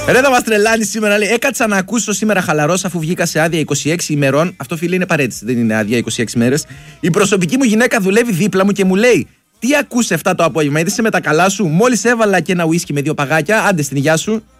Ρε θα μας τρελάνει σήμερα, λέει. Έκατσα να ακούσω σήμερα χαλαρός αφού βγήκα σε άδεια 26 ημερών. Αυτό φίλε είναι παρέτηση, δεν είναι άδεια 26 μέρες. Η προσωπική μου γυναίκα δουλεύει δίπλα μου και μου λέει: Τι ακούς 7 το απόγευμα, είδες με τα καλά σου? Μόλις έβαλα και ένα ουίσκι με 2 παγάκια, άντε στην υγειά σου.